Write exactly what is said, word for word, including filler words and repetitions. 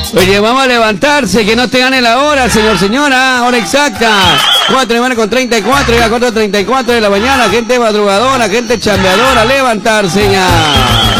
Oye, vamos a levantarse, que no te gane la hora, señor, señora, hora exacta. cuatro de la mañana con treinta y cuatro, y a cuatro treinta y cuatro de la mañana, gente madrugadora, gente chambeadora, levantarse ya.